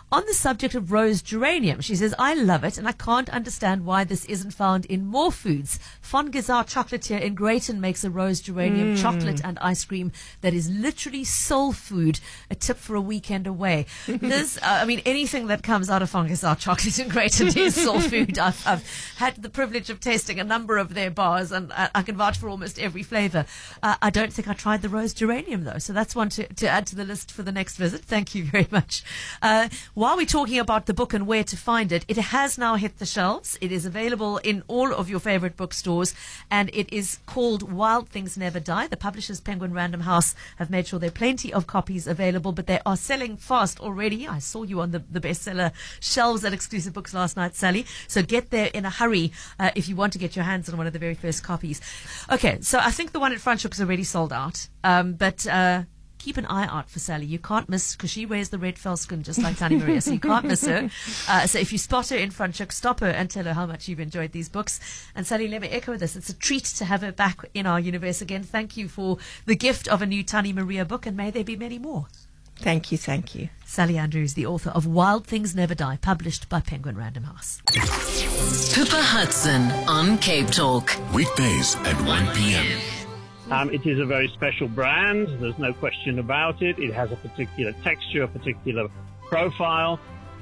On the subject of rose geranium, she says, I love it and I can't understand why this isn't found in more foods. Von Gizar Chocolatier in Greyton makes a rose geranium chocolate and ice cream that is literally soul food. A tip for a weekend away. Liz, anything that comes out of Von Gizar Chocolate in Greyton is soul food. I've had the privilege of tasting a number of their bars and I can vouch for almost every flavour. I don't think I tried the rose geranium though, so that's one to add to the list for the next visit. Thank you very much. While we're talking about the book and where to find it, it has now hit the shelves. It is available in all of your favourite bookstores, and it is called Wild Things Never Die. The publishers Penguin Random House have made sure there are plenty of copies available, but they are selling fast already. I saw you on the bestseller shelves at Exclusive Books last night, Sally. So get there in a hurry if you want to get your hands on one of the very first copies. Okay, so I think the one at Franschhoek is already sold out, but keep an eye out for Sally. You can't miss, because she wears the red Felskin just like Tannie Maria, so you can't miss her. So if you spot her in Franschhoek, stop her and tell her how much you've enjoyed these books. And Sally, let me echo this. It's a treat to have her back in our universe again. Thank you for the gift of a new Tannie Maria book, and may there be many more. Thank you, thank you. Sally Andrews, the author of Wild Things Never Die, published by Penguin Random House. Pippa Hudson on Cape Talk. Weekdays at 1 p.m. It is a very special brand. There's no question about it. It has a particular texture, a particular profile.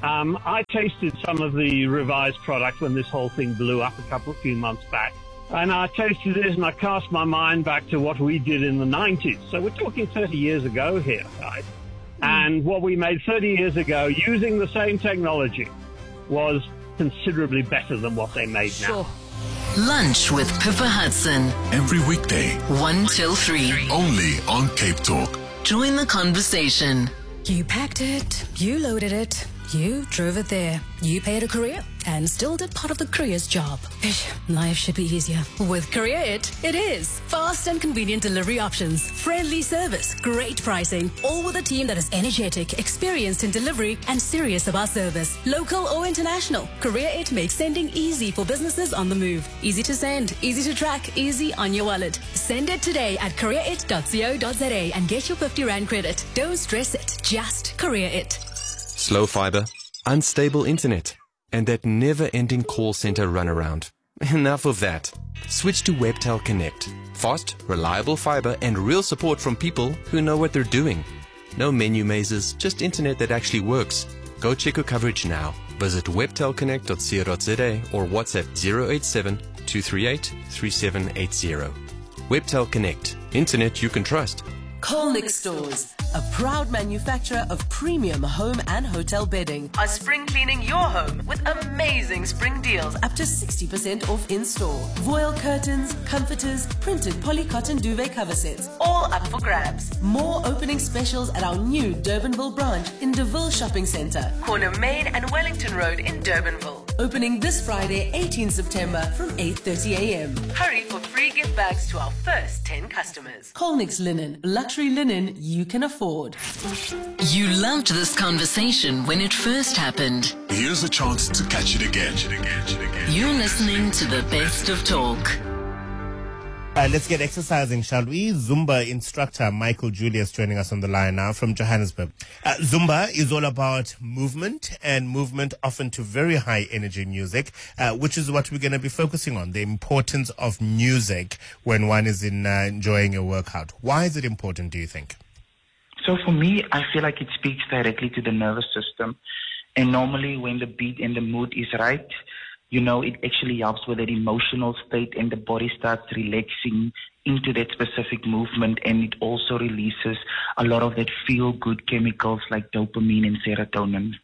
I tasted some of the revised product when this whole thing blew up a few months back. And I tasted this and I cast my mind back to what we did in the 90s. So we're talking 30 years ago here, right? And what we made 30 years ago using the same technology was considerably better than what they made now. Lunch with Pippa Hudson. Every weekday. 1 till 3. Only on Cape Talk. Join the conversation. You packed it, you loaded it, you drove it there, you paid a courier and still did part of the courier's job. Life should be easier. With Courier it is. Fast and convenient delivery options, friendly service, great pricing, all with a team that is energetic, experienced in delivery, and serious about service. Local or international, Courier It makes sending easy for businesses on the move. Easy to send, easy to track, easy on your wallet. Send it today at courierit.co.za and get your 50 Rand credit. Don't stress it, just Courier It. Slow fiber, unstable internet, and that never-ending call center runaround. Enough of that. Switch to Webtel Connect. Fast, reliable fiber and real support from people who know what they're doing. No menu mazes, just internet that actually works. Go check your coverage now. Visit webtelconnect.co.za or WhatsApp 087-238-3780. Webtel Connect. Internet you can trust. Colnick Stores, a proud manufacturer of premium home and hotel bedding, are spring cleaning your home with amazing spring deals up to 60% off in-store. Voile curtains, comforters, printed polycotton duvet cover sets, all up for grabs. More opening specials at our new Durbanville branch in DeVille Shopping Centre, corner Main and Wellington Road in Durbanville. Opening this Friday, 18 September from 8:30 a.m. Hurry for free gift bags to our first 10 customers. Colnick's Linen, luxury linen you can afford. You loved this conversation when it first happened. Here's a chance to catch it again. You're listening to the best of talk. Let's get exercising, shall we? Zumba instructor Michael Julius joining us on the line now from Johannesburg. Zumba is all about movement, and movement often to very high energy music, which is what we're going to be focusing on, the importance of music when one is enjoying a workout. Why is it important, do you think? So for me, I feel like it speaks directly to the nervous system. And normally when the beat and the mood is right, you know, it actually helps with that emotional state and the body starts relaxing into that specific movement, and it also releases a lot of that feel-good chemicals like dopamine and serotonin.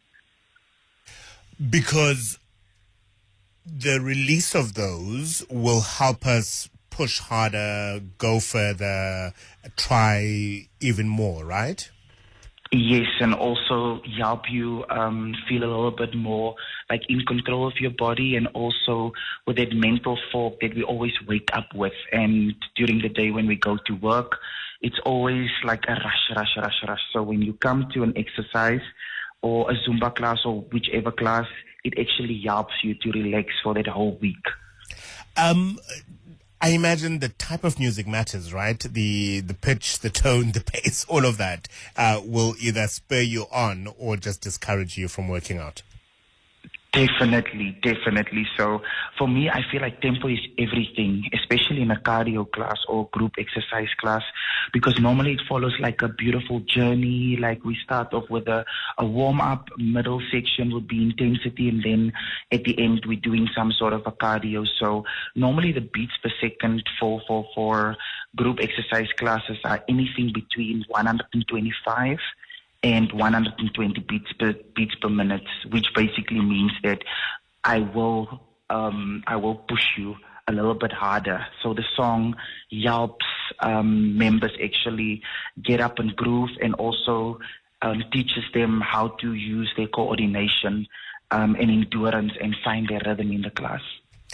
Because the release of those will help us push harder, go further, try even more, right? Yes, and also help you feel a little bit more like in control of your body, and also with that mental fog that we always wake up with. And during the day when we go to work, it's always like a rush. So when you come to an exercise or a Zumba class or whichever class, it actually helps you to relax for that whole week. I imagine the type of music matters, right? The pitch, the tone, the pace, all of that will either spur you on or just discourage you from working out. Definitely. So for me, I feel like tempo is everything, especially in a cardio class or group exercise class, because normally it follows like a beautiful journey. Like we start off with a warm-up, middle section would be intensity, and then at the end we're doing some sort of a cardio. So normally the beats per second for group exercise classes are anything between 125 and 120 beats per minute, which basically means that I will push you a little bit harder. So the song helps members actually get up and groove, and also teaches them how to use their coordination and endurance and find their rhythm in the class.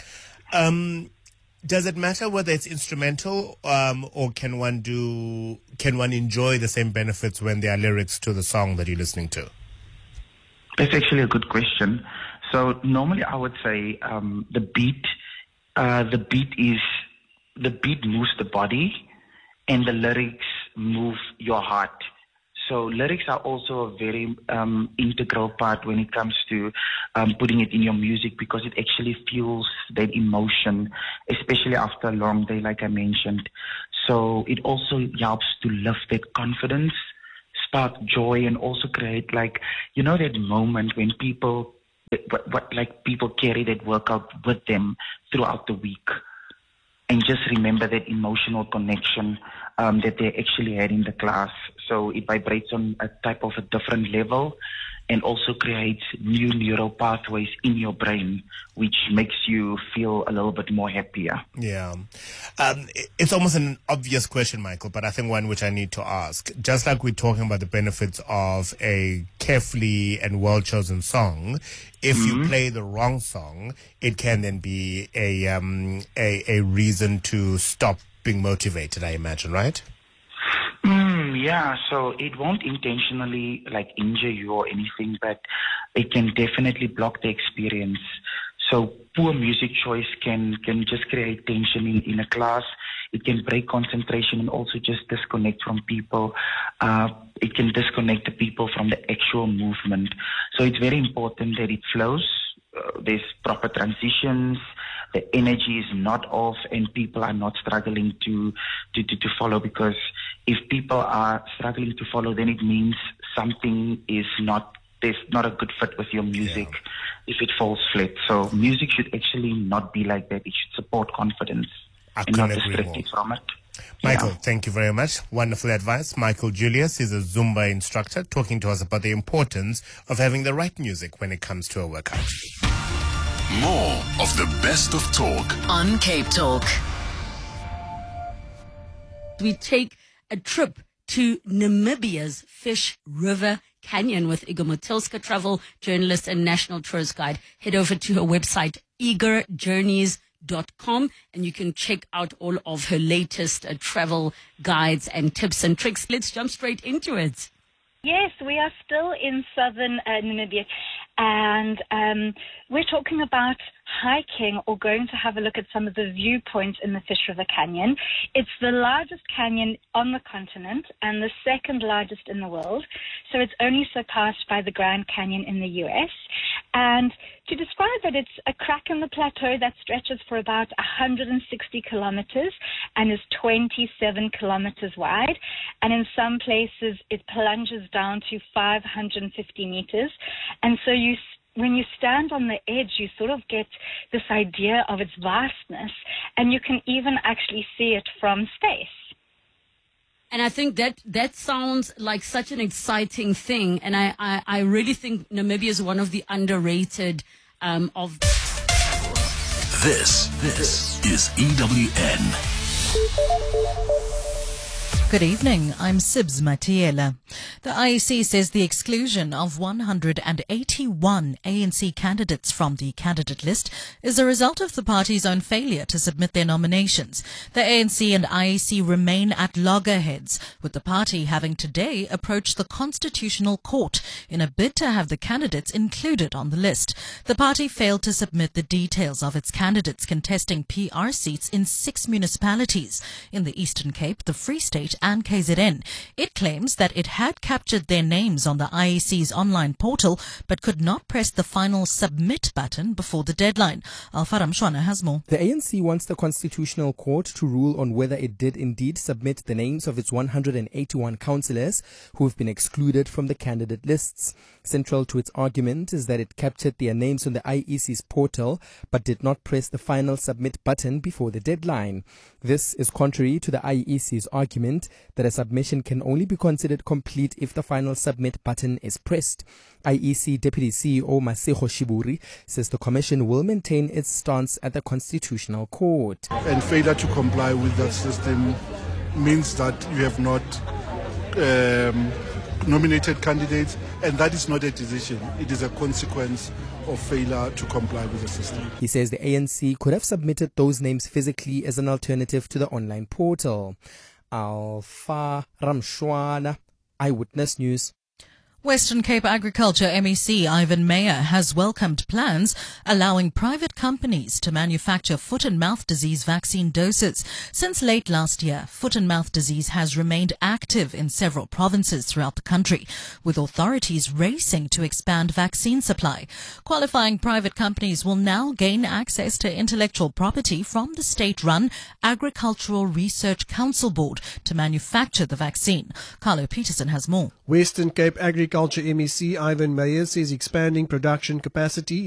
Does it matter whether it's instrumental, or can one enjoy the same benefits when there are lyrics to the song that you're listening to? That's actually a good question. So normally I would say the beat moves the body, and the lyrics move your heart. So lyrics are also a very integral part when it comes to putting it in your music, because it actually fuels that emotion, especially after a long day, like I mentioned. So it also helps to lift that confidence, spark joy, and also create that moment when people carry that workout with them throughout the week. And just remember that emotional connection that they actually had in the class. So it vibrates on a type of a different level, and also creates new neural pathways in your brain, which makes you feel a little bit more happier. Yeah. It's almost an obvious question, Michael, but I think one which I need to ask. Just like we're talking about the benefits of a carefully and well-chosen song, if you play the wrong song, it can then be a reason to stop being motivated, I imagine, right? Yeah, so it won't intentionally injure you or anything, but it can definitely block the experience. So poor music choice can just create tension in a class. It can break concentration and also just disconnect from people. It can disconnect the people from the actual movement. So it's very important that it flows. There's proper transitions. The energy is not off, and people are not struggling to follow, because if people are struggling to follow, then it means something is there's not a good fit with your music if it falls flat. So music should actually not be like that. It should support confidence and not distract it from it. Michael, thank you very much. Wonderful advice. Michael Julius is a Zumba instructor talking to us about the importance of having the right music when it comes to a workout. More of the best of talk on Cape Talk. We take a trip to Namibia's Fish River Canyon with Igor Motilska, travel journalist and national tourist guide. Head over to her website, igorjourneys.com, and you can check out all of her latest travel guides and tips and tricks. Let's jump straight into it. Yes, we are still in southern Namibia, and we're talking about hiking or going to have a look at some of the viewpoints in the Fish River Canyon. It's the largest canyon on the continent and the second largest in the world, so it's only surpassed by the Grand Canyon in the US. And to describe it, it's a crack in the plateau that stretches for about 160 kilometers and is 27 kilometers wide. And in some places, it plunges down to 550 meters. And so when you stand on the edge, you sort of get this idea of its vastness, and you can even actually see it from space. And I think that sounds like such an exciting thing. And I really think Namibia is one of the underrated of. This is EWN. Good evening, I'm Sibs Matiela. The IEC says the exclusion of 181 ANC candidates from the candidate list is a result of the party's own failure to submit their nominations. The ANC and IEC remain at loggerheads, with the party having today approached the Constitutional Court in a bid to have the candidates included on the list. The party failed to submit the details of its candidates contesting PR seats in 6 municipalities in the Eastern Cape, the Free State and KZN. It claims that it had captured their names on the IEC's online portal but could not press the final submit button before the deadline. Alfa Ramshwana has more. The ANC wants the Constitutional Court to rule on whether it did indeed submit the names of its 181 councillors who have been excluded from the candidate lists. Central to its argument is that it captured their names on the IEC's portal but did not press the final submit button before the deadline. This is contrary to the IEC's argument that a submission can only be considered complete if the final submit button is pressed. IEC Deputy CEO Masego Shiburi says the Commission will maintain its stance at the Constitutional Court. And failure to comply with that system means that you have not nominated candidates, and that is not a decision. It is a consequence of failure to comply with the system. He says the ANC could have submitted those names physically as an alternative to the online portal. Alfa Ramshwana, Eyewitness News. Western Cape Agriculture MEC Ivan Meyer has welcomed plans allowing private companies to manufacture foot and mouth disease vaccine doses. Since late last year, foot and mouth disease has remained active in several provinces throughout the country, with authorities racing to expand vaccine supply. Qualifying private companies will now gain access to intellectual property from the state-run Agricultural Research Council Board to manufacture the vaccine. Carlo Peterson has more. Western Cape Agriculture MEC Ivan Meyer says expanding production capacity